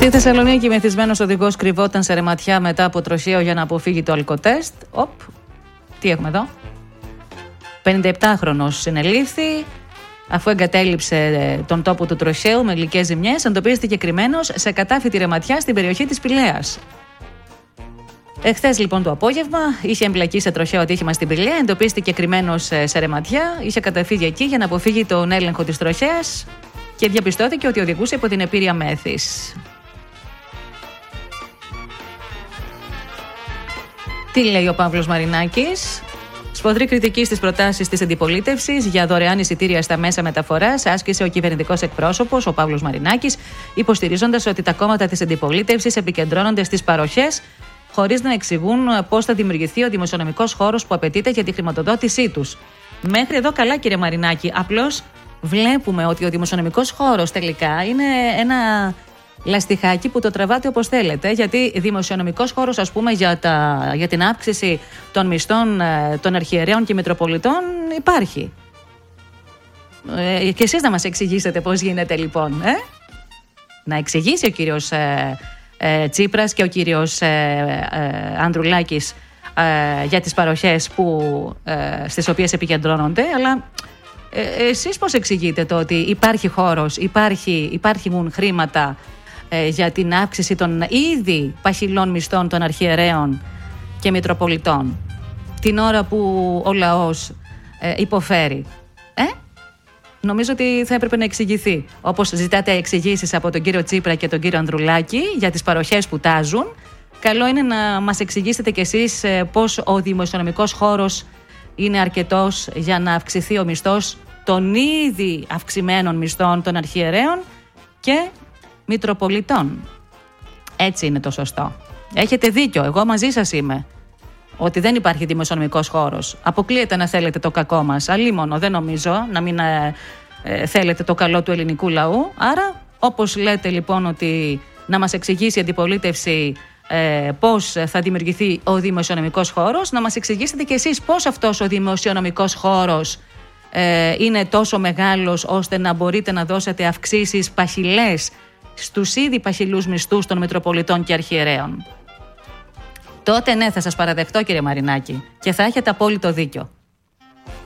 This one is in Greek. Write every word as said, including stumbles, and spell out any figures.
Στη Θεσσαλονίκη, μεθυσμένος οδηγός κρυβόταν σε ρεματιά μετά από τροχαίο για να αποφύγει το αλκοτέστ. Οπ, τι έχουμε εδώ. πενηνταεπτάχρονος συνελήφθη αφού εγκατέλειψε τον τόπο του τροχαίου με γλυκές ζημιές. Εντοπίστηκε κρυμμένος σε κατάφυτη ρεματιά στην περιοχή της Πηλαίας. Εχθές λοιπόν το απόγευμα είχε εμπλακεί σε τροχαίο ατύχημα στην Πηλαία. Εντοπίστηκε κρυμμένος σε ρεματιά. Είχε καταφύγει εκεί για να αποφύγει τον έλεγχο της τροχαίας και διαπιστώθηκε ότι οδηγούσε υπό την επήρεια μέθης. Τι λέει ο Παύλος Μαρινάκης? Σφοδρή κριτική στις προτάσεις της αντιπολίτευσης για δωρεάν εισιτήρια στα μέσα μεταφοράς άσκησε ο κυβερνητικός εκπρόσωπος, ο Παύλος Μαρινάκης, υποστηρίζοντας ότι τα κόμματα της αντιπολίτευσης επικεντρώνονται στις παροχές, χωρίς να εξηγούν πώς θα δημιουργηθεί ο δημοσιονομικός χώρος που απαιτείται για τη χρηματοδότησή τους. Μέχρι εδώ καλά, κύριε Μαρινάκη. Απλώς βλέπουμε ότι ο δημοσιονομικός χώρος τελικά είναι ένα λαστιχάκι που το τραβάτε όπως θέλετε, γιατί δημοσιονομικός χώρος, ας πούμε, για, τα, για την αύξηση των μισθών των αρχιερέων και μητροπολιτών υπάρχει. Ε, και εσείς να μας εξηγήσετε πώς γίνεται λοιπόν. Ε? Να εξηγήσει ο κύριος ε, ε, Τσίπρας και ο κύριος ε, ε, Ανδρουλάκης ε, για τις παροχές που, ε, στις οποίες επικεντρώνονται, αλλά ε, εσείς πώς εξηγείτε το ότι υπάρχει χώρος, υπάρχει, υπάρχουν χρήματα για την αύξηση των ήδη παχυλών μισθών των αρχιερέων και μητροπολιτών, την ώρα που ο λαός ε, υποφέρει. Ε? Νομίζω ότι θα έπρεπε να εξηγηθεί. Όπως ζητάτε εξηγήσεις από τον κύριο Τσίπρα και τον κύριο Ανδρουλάκη για τις παροχές που τάζουν, καλό είναι να μας εξηγήσετε κι εσείς ε, πώς ο δημοσιονομικός χώρος είναι αρκετός για να αυξηθεί ο μισθός των ήδη αυξημένων μισθών των αρχιερέων και μητροπολιτών. Έτσι είναι το σωστό. Έχετε δίκιο, εγώ μαζί σας είμαι. Ότι δεν υπάρχει δημοσιονομικός χώρος. Αποκλείεται να θέλετε το κακό μας. Αλίμονο, δεν νομίζω να μην ε, ε, θέλετε το καλό του ελληνικού λαού. Άρα, όπως λέτε λοιπόν ότι να μας εξηγήσει η αντιπολίτευση ε, πώς θα δημιουργηθεί ο δημοσιονομικός χώρος, να μας εξηγήσετε κι εσείς πώς αυτός ο δημοσιονομικός χώρος ε, είναι τόσο μεγάλος ώστε να μπορείτε να δώσετε αυξήσεις παχυλές στους ήδη παχυλούς μισθούς των μητροπολιτών και αρχιερέων. Τότε ναι, θα σας παραδεχτώ, κύριε Μαρινάκη, και θα έχετε απόλυτο δίκιο.